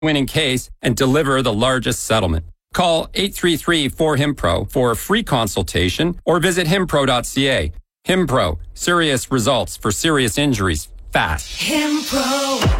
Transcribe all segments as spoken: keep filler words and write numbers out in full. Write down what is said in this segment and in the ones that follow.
winning case and deliver the largest settlement. Call eight three three, four, H I M P R O for a free consultation or visit himpro dot c a. H I M P R O, serious results for serious injuries, fast. Himpro.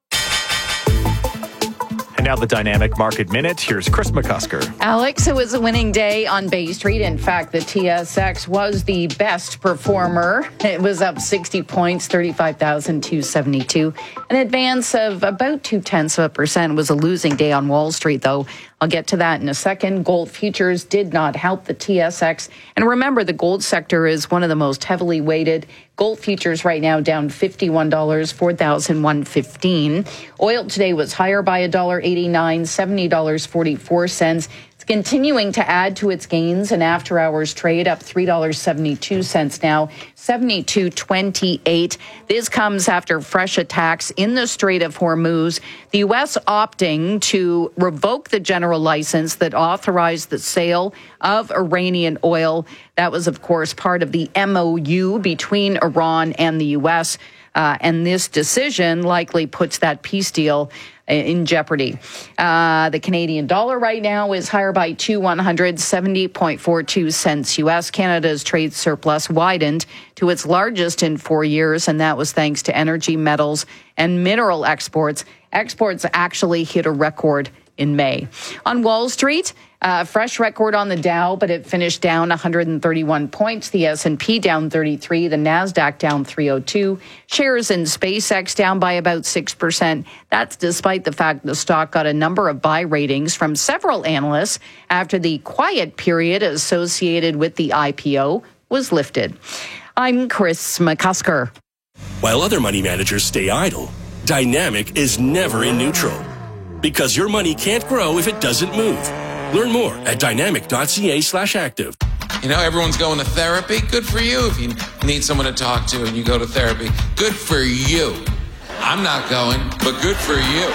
And now the Dynamic Market Minute. Here's Chris McCusker. Alex, it was a winning day on Bay Street. In fact, the T S X was the best performer. It was up sixty points, thirty-five thousand two hundred seventy-two. An advance of about two-tenths of a percent. It was a losing day on Wall Street, though. I'll get to that in a second. Gold futures did not help the T S X. And remember, the gold sector is one of the most heavily weighted. Gold futures right now down fifty-one dollars, four thousand one hundred fifteen dollars. Oil today was higher by one dollar eighty-nine, seventy dollars and forty-four cents. It's continuing to add to its gains. An after-hours trade up three dollars and seventy-two cents now, seventy-two twenty-eight. This comes after fresh attacks in the Strait of Hormuz. The U S opting to revoke the general license that authorized the sale of Iranian oil. That was, of course, part of the M O U between Iran and the U S. Uh, and this decision likely puts that peace deal in jeopardy. Uh, the Canadian dollar right now is higher by two one hundred seventy point four two cents U S. Canada's trade surplus widened to its largest in four years, and that was thanks to energy, metals, and mineral exports. Exports actually hit a record in May. On Wall Street, a fresh record on the Dow, but it finished down one hundred thirty-one points. The S and P down thirty-three, the NASDAQ down three oh two. Shares in SpaceX down by about six percent. That's despite the fact the stock got a number of buy ratings from several analysts after the quiet period associated with the I P O was lifted. I'm Chris McCusker. While other money managers stay idle, Dynamic is never in neutral. Because your money can't grow if it doesn't move. Learn more at dynamic dot c a slash active. You know, everyone's going to therapy. Good for you if you need someone to talk to and you go to therapy. Good for you. I'm not going, but good for you.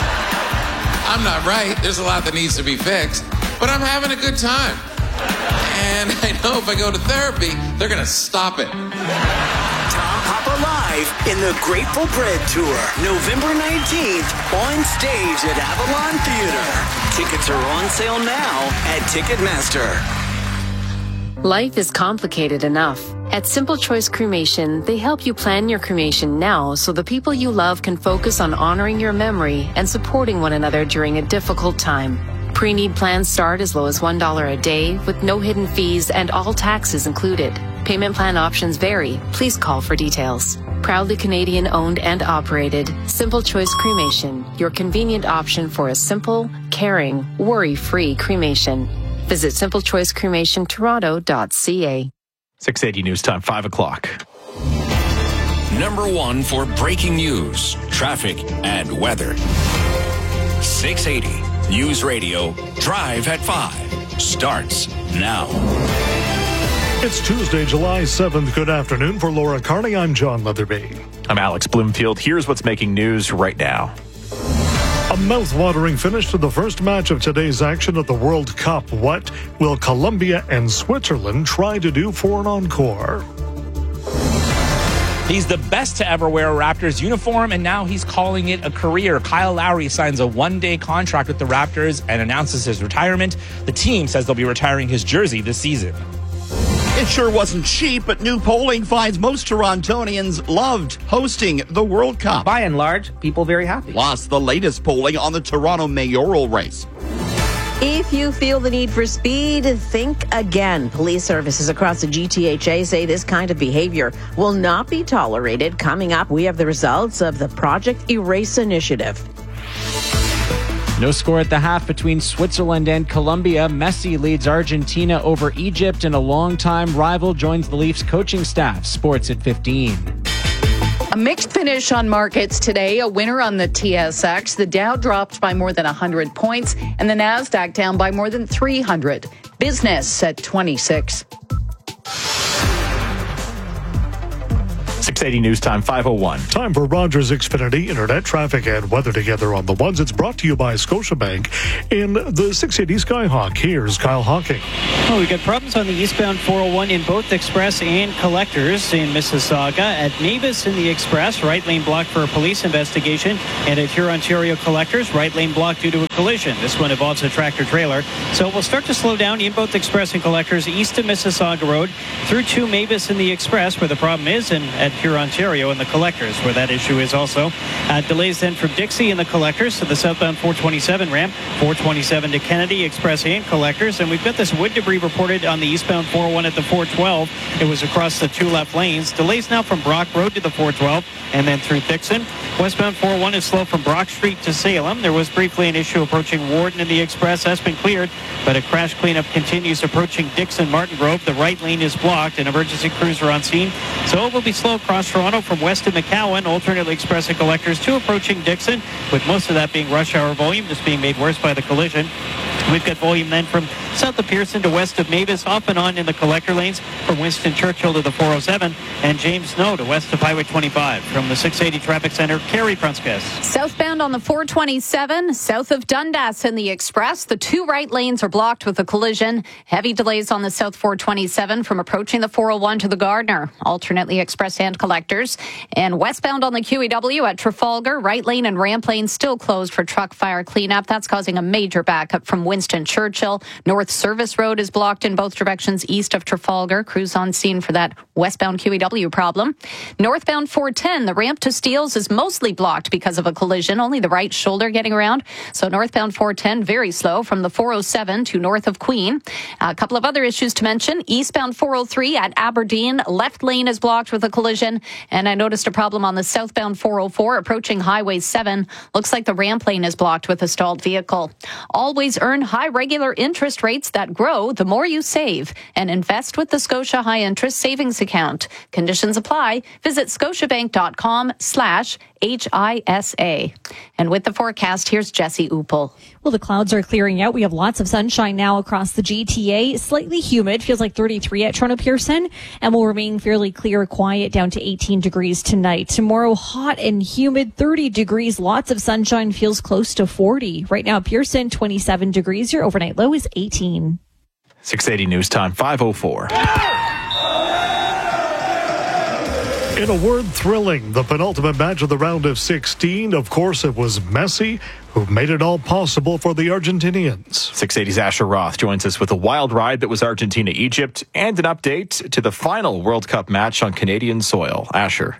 I'm not right. There's a lot that needs to be fixed, but I'm having a good time. And I know if I go to therapy, they're going to stop it. Tom Papa Live in the Grateful Bread Tour, November nineteenth, on stage at Avalon Theater. Tickets are on sale now at Ticketmaster. Life is complicated enough. At Simple Choice Cremation, they help you plan your cremation now so the people you love can focus on honoring your memory and supporting one another during a difficult time. Pre-need plans start as low as one dollar a day with no hidden fees and all taxes included. Payment plan options vary. Please call for details. Proudly Canadian owned and operated, Simple Choice Cremation, your convenient option for a simple, caring, worry-free cremation. Visit simple choice cremation toronto dot c a. six eighty News Time, five o'clock. Number one for breaking news, traffic, and weather. six eighty News Radio, Drive at five, starts now. It's Tuesday, July seventh. Good afternoon. For Laura Carney, I'm John Leatherby. I'm Alex Bloomfield. Here's what's making news right now. A mouth-watering finish to the first match of today's action at the World Cup. What will Colombia and Switzerland try to do for an encore? He's the best to ever wear a Raptors uniform, and now he's calling it a career. Kyle Lowry signs a one-day contract with the Raptors and announces his retirement. The team says they'll be retiring his jersey this season. It sure wasn't cheap, but new polling finds most Torontonians loved hosting the World Cup. By and large, people very happy. Plus, the latest polling on the Toronto mayoral race. If you feel the need for speed, think again. Police services across the G T H A say this kind of behavior will not be tolerated. Coming up, we have the results of the Project Erase initiative. No score at the half between Switzerland and Colombia. Messi leads Argentina over Egypt, and a longtime rival joins the Leafs coaching staff. Sports at fifteen. A mixed finish on markets today. A winner on the T S X. The Dow dropped by more than one hundred points, and the NASDAQ down by more than three hundred. Business at twenty-six. six eighty News Time, five oh one. Time for Rogers Xfinity Internet traffic and weather together on the ones. It's brought to you by Scotiabank in the six eighty Skyhawk. Here's Kyle Hawking. Well, we've got problems on the eastbound four oh one in both Express and Collectors in Mississauga. At Mavis in the Express, right lane blocked for a police investigation. And at Hurontario Collectors, right lane blocked due to a collision. This one involves a tractor trailer. So we'll start to slow down in both Express and Collectors east of Mississauga Road through to Mavis in the Express, where the problem is, and at Hurontario and the Collectors, where that issue is also. Uh, delays then from Dixie and the Collectors to the southbound four twenty-seven ramp, four twenty-seven to Kennedy, Express and Collectors. And we've got this wood debris reported on the eastbound four oh one at the four twelve. It was across the two left lanes. Delays now from Brock Road to the four twelve and then through Dixon. Westbound four oh one is slow from Brock Street to Salem. There was briefly an issue approaching Warden in the Express. That's been cleared, but a crash cleanup continues approaching Dixon Martin Grove. The right lane is blocked. An emergency crews are on scene. So it will be slow across Toronto from west of McCowan, alternately Express and Collectors to approaching Dixon, with most of that being rush hour volume, just being made worse by the collision. We've got volume then from south of Pearson to west of Mavis, off and on in the collector lanes from Winston Churchill to the four oh seven, and James Snow to west of Highway twenty-five. From the six eighty Traffic Center, Carrie Prunskis. Southbound on the four twenty-seven, south of Dundas in the Express, the two right lanes are blocked with a collision. Heavy delays on the south four twenty-seven from approaching the four oh one to the Gardner, alternately Express and Collectors. And westbound on the Q E W at Trafalgar, right lane and ramp lane still closed for truck fire cleanup. That's causing a major backup from Winston Churchill. North Service Road is blocked in both directions east of Trafalgar. Crews on scene for that westbound Q E W problem. Northbound four ten, the ramp to Steeles is mostly blocked because of a collision. Only the right shoulder getting around. So northbound four ten, very slow from the four oh seven to north of Queen. A couple of other issues to mention. Eastbound four oh three at Aberdeen, left lane is blocked with a collision. And I noticed a problem on the southbound four oh four approaching Highway seven. Looks like the ramp lane is blocked with a stalled vehicle. Always earn high regular interest rates that grow the more you save, and invest with the Scotia High Interest Savings Account. Conditions apply. Visit scotiabank.com slash HISA. And with the forecast, here's Jesse Upel. Well, the clouds are clearing out. We have lots of sunshine now across the G T A. Slightly humid, feels like thirty-three at Toronto Pearson, and will remain fairly clear, quiet, down to eighteen degrees tonight. Tomorrow, hot and humid, thirty degrees, lots of sunshine, feels close to forty. Right now, Pearson, twenty-seven degrees. Your overnight low is eighteen. six eighty News Time, five oh four. In a word, thrilling. The penultimate match of the round of sixteen. Of course, it was Messi who made it all possible for the Argentinians. six eighty's Asher Roth joins us with a wild ride that was Argentina-Egypt and an update to the final World Cup match on Canadian soil. Asher.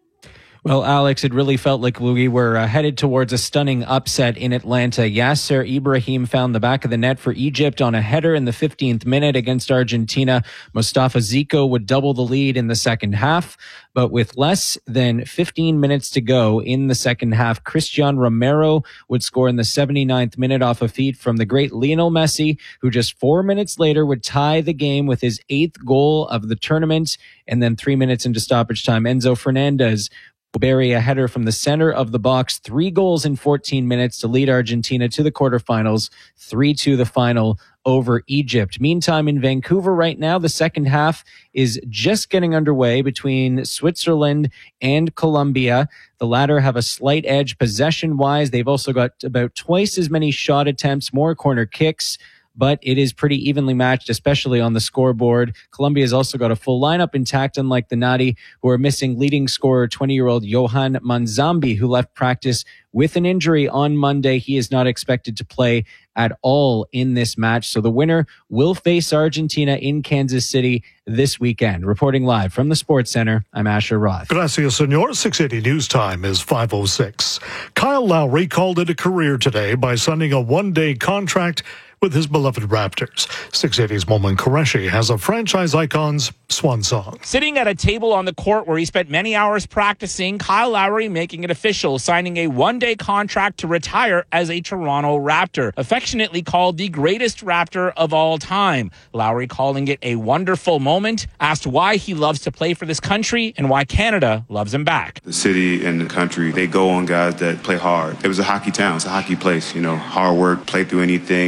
Well, Alex, it really felt like we were uh, headed towards a stunning upset in Atlanta. Yasser Ibrahim found the back of the net for Egypt on a header in the fifteenth minute against Argentina. Mustafa Zico would double the lead in the second half. But with less than fifteen minutes to go in the second half, Cristian Romero would score in the seventy-ninth minute off a feed from the great Lionel Messi, who just four minutes later would tie the game with his eighth goal of the tournament. And then three minutes into stoppage time, Enzo Fernandez will bury a header from the center of the box. Three goals in fourteen minutes to lead Argentina to the quarterfinals. three two the final over Egypt. Meantime, in Vancouver right now, the second half is just getting underway between Switzerland and Colombia. The latter have a slight edge possession-wise. They've also got about twice as many shot attempts, more corner kicks, but it is pretty evenly matched, especially on the scoreboard. Colombia has also got a full lineup intact, unlike the Nati, who are missing leading scorer twenty-year-old Johan Manzambi, who left practice with an injury on Monday. He is not expected to play at all in this match. So the winner will face Argentina in Kansas City this weekend. Reporting live from the Sports Center, I'm Asher Roth. Gracias, senor. six eighty News Time is five oh six. Kyle Lowry called it a career today by signing a one-day contract with his beloved Raptors. six eighty's Momin Qureshi has a franchise icon's swan song. Sitting at a table on the court where he spent many hours practicing, Kyle Lowry making it official, signing a one-day contract to retire as a Toronto Raptor, affectionately called the greatest Raptor of all time. Lowry calling it a wonderful moment, asked why he loves to play for this country and why Canada loves him back. The city and the country, they go on guys that play hard. It was a hockey town. It's a hockey place, you know, hard work, play through anything. And I think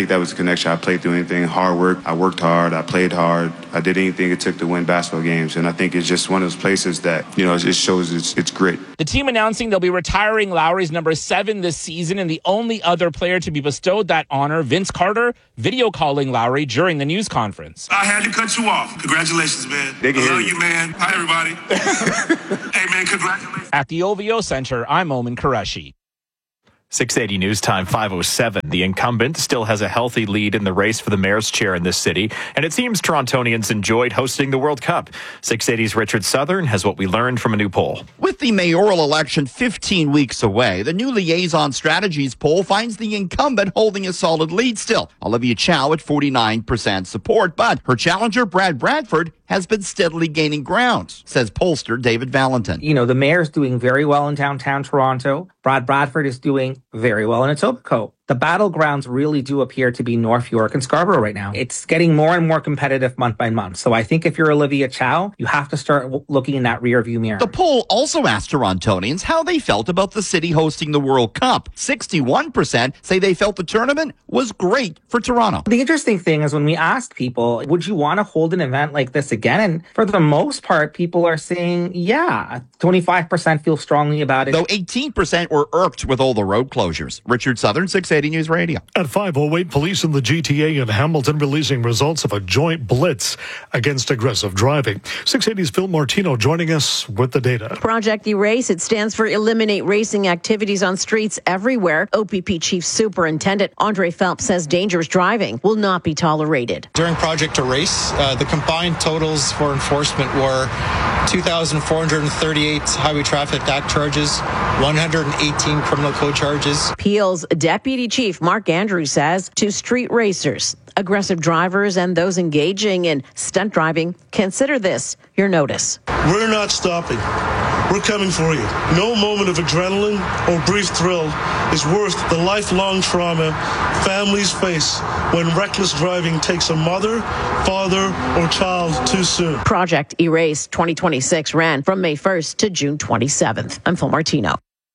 think that was a connection. I played through anything, hard work. I worked hard. I played hard. I did anything it took to win basketball games. And I think it's just one of those places that, you know, it shows its, its grit. The team announcing they'll be retiring Lowry's number seven this season, and the only other player to be bestowed that honor, Vince Carter, video calling Lowry during the news conference. I had to cut you off. Congratulations, man. They can I hear love you. you, man. Hi, everybody. Hey, man, congratulations. At the O V O Center, I'm Omen Qureshi. six eighty News Time, five oh seven. The incumbent still has a healthy lead in the race for the mayor's chair in this city, and it seems Torontonians enjoyed hosting the World Cup. six eighty's Richard Southern has what we learned from a new poll. With the mayoral election fifteen weeks away, the new Liaison Strategies poll finds the incumbent holding a solid lead still. Olivia Chow at forty-nine percent support, but her challenger, Brad Bradford, has been steadily gaining ground, says pollster David Valentin. You know, the mayor's doing very well in downtown Toronto. Brad Bradford is doing very well in Etobicoke. The battlegrounds really do appear to be North York and Scarborough right now. It's getting more and more competitive month by month. So I think if you're Olivia Chow, you have to start w- looking in that rear view mirror. The poll also asked Torontonians how they felt about the city hosting the World Cup. sixty-one percent say they felt the tournament was great for Toronto. The interesting thing is when we asked people, would you want to hold an event like this again? And for the most part, people are saying, yeah. twenty-five percent feel strongly about it. Though eighteen percent were irked with all the road closures. Richard Southern, six eighty News Radio. At five oh eight, police in the G T A in Hamilton releasing results of a joint blitz against aggressive driving. six eighty's Phil Martino joining us with the data. Project Erase, it stands for Eliminate Racing Activities on Streets Everywhere. O P P Chief Superintendent Andre Phelps says dangerous driving will not be tolerated. During Project Erase, uh, the combined totals for enforcement were two thousand four hundred thirty-eight Highway Traffic Act charges, one hundred eighteen criminal code charges. Peel's Deputy Chief Mark Andrews says to street racers, aggressive drivers, and those engaging in stunt driving, consider this your notice. We're not stopping. We're coming for you. No moment of adrenaline or brief thrill is worth the lifelong trauma families face when reckless driving takes a mother, father, or child too soon. Project Erase twenty twenty-six ran from May first to June twenty-seventh. I'm Phil Martino.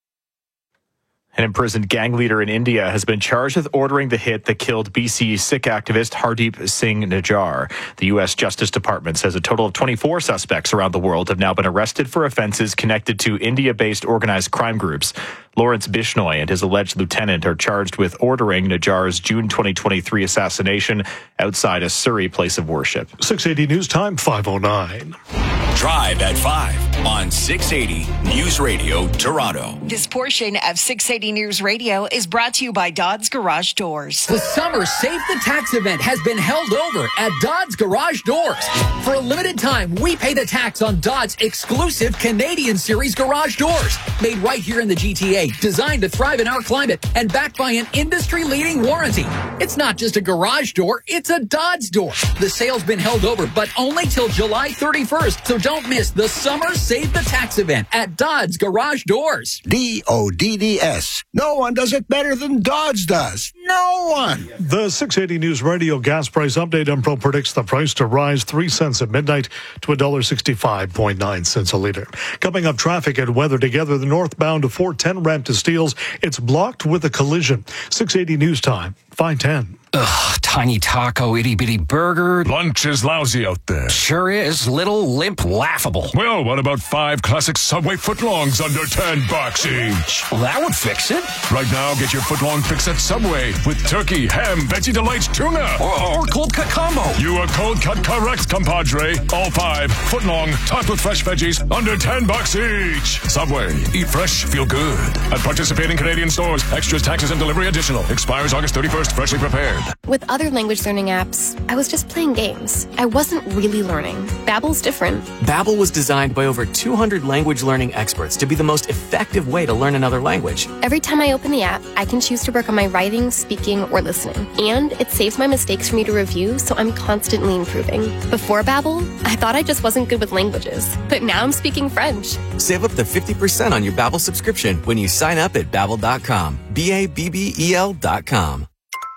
An imprisoned gang leader in India has been charged with ordering the hit that killed B C Sikh activist Hardeep Singh Nijjar. The U S Justice Department says a total of twenty-four suspects around the world have now been arrested for offenses connected to India-based organized crime groups. Lawrence Bishnoi and his alleged lieutenant are charged with ordering Nijjar's June twenty twenty-three assassination outside a Surrey place of worship. six eighty News Time, five oh nine. Drive at five on six eighty News Radio Toronto. This portion of six eighty News Radio is brought to you by Dodds Garage Doors. The Summer Save the Tax event has been held over at Dodds Garage Doors. For a limited time, we pay the tax on Dodds' exclusive Canadian Series garage doors. Made right here in the G T A, designed to thrive in our climate, and backed by an industry-leading warranty. It's not just a garage door, it's a Dodds door. The sale's been held over, but only till July thirty-first, so don't miss the Summer Save the Tax event at Dodds Garage Doors. D O D D S. No one does it better than Dodds does. No one. The six eighty News Radio gas price update. Empro predicts the price to rise three cents at midnight to one dollar sixty-five point nine cents a litre. Coming up, traffic and weather together. The northbound to four ten ramp to Steeles. It's blocked with a collision. six eighty News Time, five ten. Ugh, tiny taco, itty-bitty burger. Lunch is lousy out there. Sure is. Little, limp, laughable. Well, what about five classic Subway footlongs under ten bucks each? Well, that would fix it. Right now, get your footlong fix at Subway with turkey, ham, veggie delights, tuna. Or, or cold cut combo. You are cold cut correct, compadre. All five footlong, topped with fresh veggies, under ten bucks each. Subway. Eat fresh, feel good. At participating Canadian stores. Extras, taxes, and delivery additional. Expires August thirty-first. Freshly prepared. With other language learning apps, I was just playing games. I wasn't really learning. Babbel's different. Babbel was designed by over two hundred language learning experts to be the most effective way to learn another language. Every time I open the app, I can choose to work on my writing, speaking, or listening. And it saves my mistakes for me to review, so I'm constantly improving. Before Babbel, I thought I just wasn't good with languages. But now I'm speaking French. Save up to fifty percent on your Babbel subscription when you sign up at babbel dot com. B A B B E L dot com.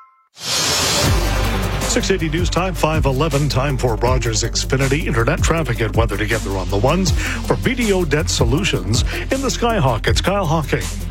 six eighty News Time, five eleven. Time for Rogers Xfinity Internet traffic and weather together on the ones for Video Debt Solutions in the Skyhawk. It's Kyle Hawking.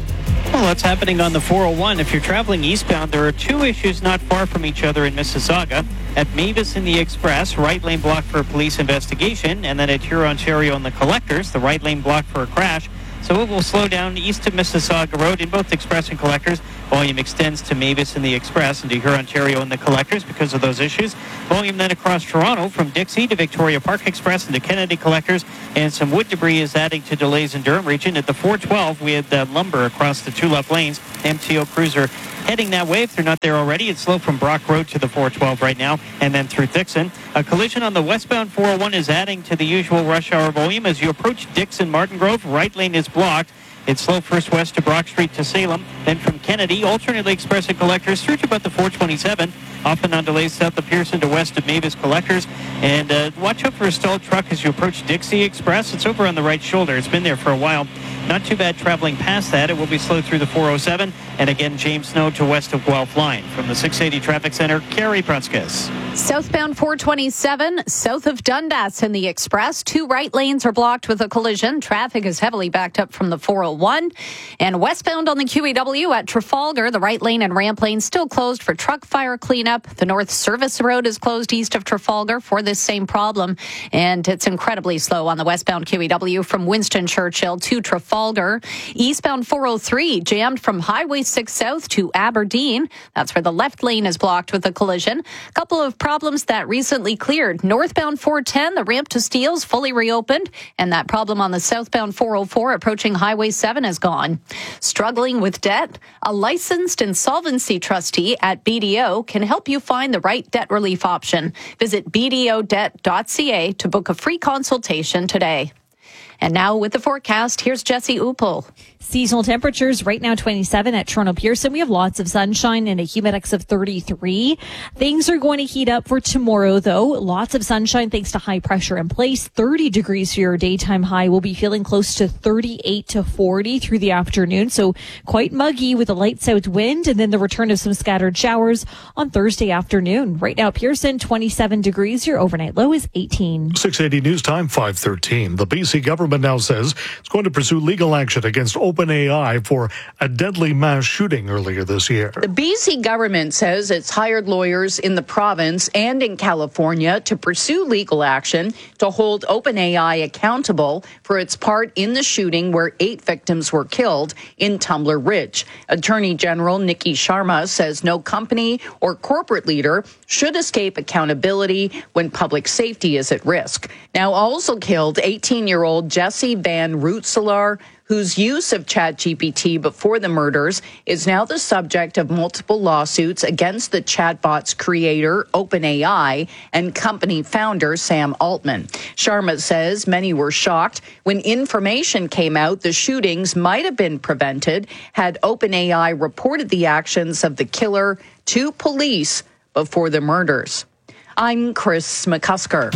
Well, what's happening on the four oh one? If you're traveling eastbound, there are two issues not far from each other in Mississauga. At Mavis in the Express, right lane blocked for a police investigation, and then at Hurontario in the Collectors, the right lane blocked for a crash. So it will slow down east of Mississauga Road in both Express and Collectors. Volume extends to Mavis in the Express and to Hurontario in the Collectors because of those issues. Volume then across Toronto from Dixie to Victoria Park Express and to Kennedy Collectors. And some wood debris is adding to delays in Durham region. At the four twelve, we had uh, lumber across the two left lanes. M T O Cruiser heading that way. If they're not there already, it's slow from Brock Road to the four twelve right now and then through Dixon. A collision on the westbound four oh one is adding to the usual rush hour volume. As you approach Dixon Martin Grove, right lane is blocked. It's slow first west to Brock Street to Salem, then from Kennedy, alternately Express and Collectors through to about the four twenty-seven. Often on delays south of Pearson to west of Mavis Collectors. And uh, watch out for a stalled truck as you approach Dixie Express. It's over on the right shoulder. It's been there for a while. Not too bad traveling past that. It will be slow through the four oh seven. And again, James Snow to west of Guelph Line. From the six eighty Traffic Center, Carrie Prunskis. Southbound four twenty-seven, south of Dundas in the Express. Two right lanes are blocked with a collision. Traffic is heavily backed up from the four oh one. And westbound on the Q E W at Trafalgar, the right lane and ramp lane still closed for truck fire cleanup. The North Service Road is closed east of Trafalgar for this same problem. And it's incredibly slow on the westbound Q E W from Winston Churchill to Trafalgar. Eastbound four oh three jammed from Highway six South to Aberdeen. That's where the left lane is blocked with a collision. A couple of problems that recently cleared. Northbound four ten, the ramp to Steeles fully reopened, and that problem on the southbound four oh four approaching Highway seven is gone. Struggling with debt? A licensed insolvency trustee at B D O can help you find the right debt relief option. Visit b d o debt dot c a to book a free consultation today. And now with the forecast, here's Jesse Upel. Seasonal temperatures right now twenty-seven at Toronto Pearson. We have lots of sunshine and a humidex of thirty-three. Things are going to heat up for tomorrow, though. Lots of sunshine thanks to high pressure in place. thirty degrees for your daytime high. We'll be feeling close to thirty-eight to forty through the afternoon. So quite muggy with a light south wind and then the return of some scattered showers on Thursday afternoon. Right now, Pearson, twenty-seven degrees. Your overnight low is eighteen. six eighty News Time, five thirteen. The B C government now says it's going to pursue legal action against OpenAI for a deadly mass shooting earlier this year. The B C government says it's hired lawyers in the province and in California to pursue legal action to hold OpenAI accountable for its part in the shooting where eight victims were killed in Tumbler Ridge. Attorney General Nikki Sharma says no company or corporate leader should escape accountability when public safety is at risk. Now also killed eighteen-year-old Jesse Van Rootselaar, whose use of ChatGPT before the murders is now the subject of multiple lawsuits against the chatbot's creator, OpenAI, and company founder, Sam Altman. Sharma says many were shocked when information came out the shootings might have been prevented had OpenAI reported the actions of the killer to police before the murders. I'm Chris McCusker.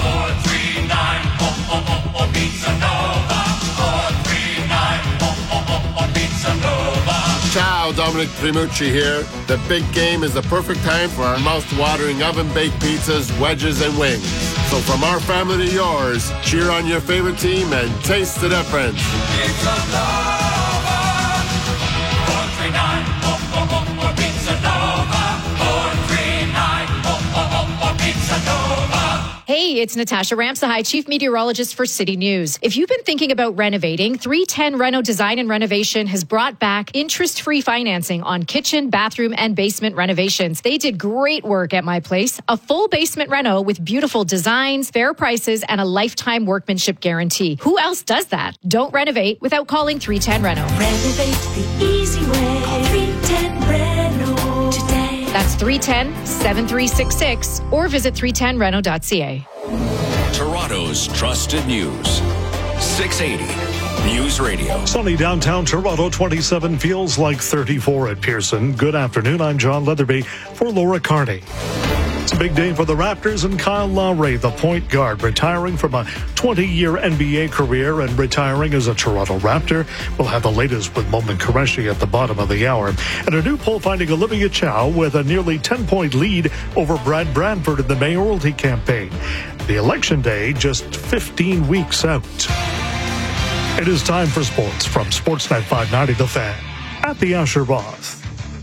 Ciao, Dominic Primucci here. The big game is the perfect time for our mouth-watering oven-baked pizzas, wedges, and wings. So from our family to yours, cheer on your favorite team and taste the difference. Pizza Nova, four three nine, oh, oh, oh, oh, Pizza Nova, four three nine, oh, oh, oh, oh, Pizza Nova. Hey, it's Natasha Ramsahai, Chief Meteorologist for City News. If you've been thinking about renovating, three ten Reno Design and Renovation has brought back interest-free financing on kitchen, bathroom, and basement renovations. They did great work at my place. A full basement reno with beautiful designs, fair prices, and a lifetime workmanship guarantee. Who else does that? Don't renovate without calling three ten Reno. Renovate the easy way. Call three ten Reno today. That's three one zero, seven three six six or visit three ten reno dot c a. Toronto's trusted news. six eighty News Radio. Sunny downtown Toronto, twenty-seven, feels like thirty-four at Pearson. Good afternoon, I'm John Leatherby for Laura Carney. It's a big day for the Raptors and Kyle Lowry, the point guard, retiring from a twenty-year N B A career and retiring as a Toronto Raptor. We'll have the latest with Momin Qureshi at the bottom of the hour. And a new poll finding Olivia Chow with a nearly ten-point lead over Brad Bradford in the mayoralty campaign. The election day just fifteen weeks out. It is time for sports from Sportsnet five ninety The Fan. at the Asher Roth.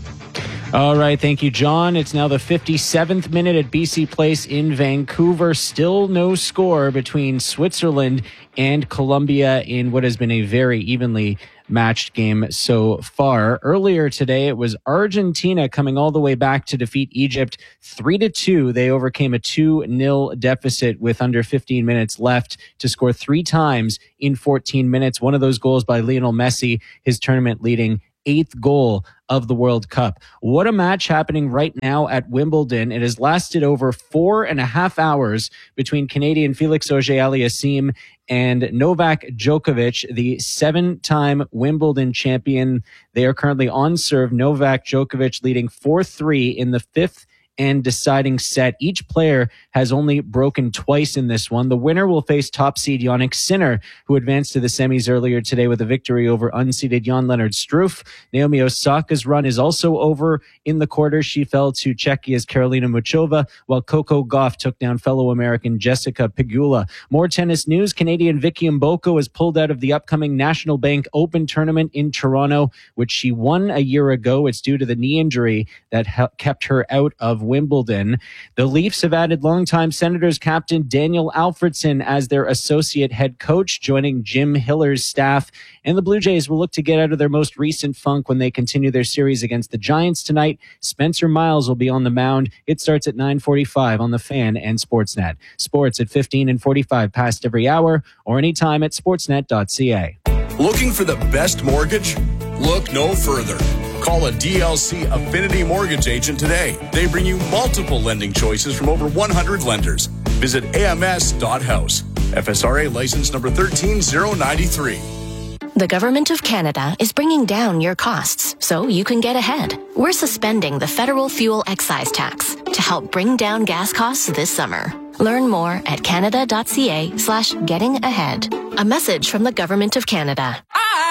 All right, thank you, John. It's now the fifty-seventh minute at B C Place in Vancouver. Still no score between Switzerland and Colombia in what has been a very evenly matched game so far. Earlier today, it was Argentina coming all the way back to defeat Egypt three to two. They overcame a two nil deficit with under fifteen minutes left to score three times in fourteen minutes. One of those goals by Lionel Messi, his tournament leading eighth goal of the World Cup. What a match happening right now at Wimbledon. It has lasted over four and a half hours between Canadian Felix Auger-Aliassime and Novak Djokovic, the seven-time Wimbledon champion. They are currently on serve. Novak Djokovic leading four three in the fifth and deciding set. Each player has only broken twice in this one. The winner will face top seed Jannik Sinner, who advanced to the semis earlier today with a victory over unseeded Jan-Lennard Struff. Naomi Osaka's run is also over in the quarters. She fell to Czechia's Karolina Muchova, while Coco Gauff took down fellow American Jessica Pegula. More tennis news. Canadian Vicky Mboko has pulled out of the upcoming National Bank Open tournament in Toronto, which she won a year ago. It's due to the knee injury that ha- kept her out of Wimbledon. The Leafs have added longtime Senators captain Daniel Alfredson as their associate head coach, joining Jim Hiller's staff. And the Blue Jays will look to get out of their most recent funk when they continue their series against the Giants tonight. Spencer Miles will be on the mound. It starts at nine forty-five on The Fan and Sportsnet. Sports at fifteen and forty-five past every hour or anytime at sportsnet dot c a. Looking for the best mortgage? Look no further. Call a D L C Affinity Mortgage agent today. They bring you multiple lending choices from over one hundred lenders. Visit A M S dot house. F S R A license number one three zero nine three. The Government of Canada is bringing down your costs so you can get ahead. We're suspending the federal fuel excise tax to help bring down gas costs this summer. Learn more at canada.ca slash getting ahead. A message from the Government of Canada.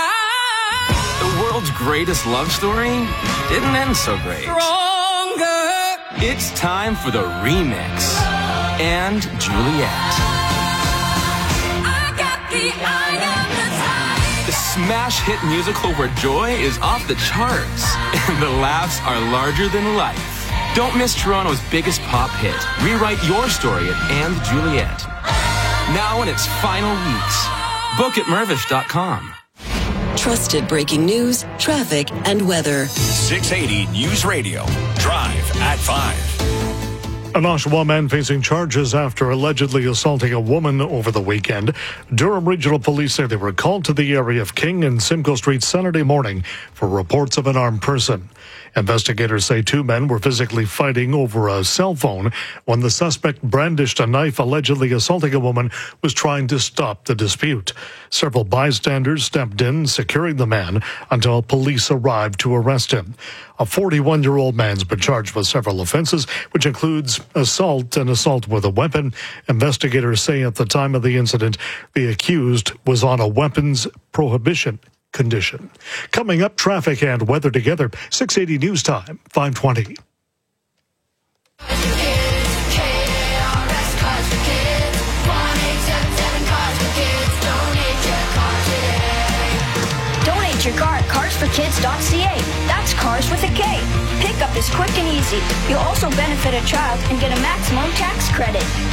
The world's greatest love story didn't end so great. Stronger. It's time for the remix. And Juliet. I got the eye of the tiger. The smash hit musical where joy is off the charts and the laughs are larger than life. Don't miss Toronto's biggest pop hit. Rewrite your story at And Juliet. Now in its final weeks. Book at mervish dot com. Trusted breaking news, traffic, and weather. six eighty News Radio. Drive at five. An Oshawa man facing charges after allegedly assaulting a woman over the weekend. Durham Regional Police say they were called to the area of King and Simcoe Street Saturday morning for reports of an armed person. Investigators say two men were physically fighting over a cell phone when the suspect brandished a knife allegedly assaulting a woman who was trying to stop the dispute. Several bystanders stepped in, securing the man until police arrived to arrest him. A forty-one-year-old man's been charged with several offenses, which includes assault and assault with a weapon. Investigators say at the time of the incident, the accused was on a weapons prohibition condition. Coming up, traffic and weather together. six eighty News Time, five twenty. Donate your car at cars for kids dot c a. That's cars with a K. Pickup is quick and easy. You'll also benefit a child and get a maximum tax credit.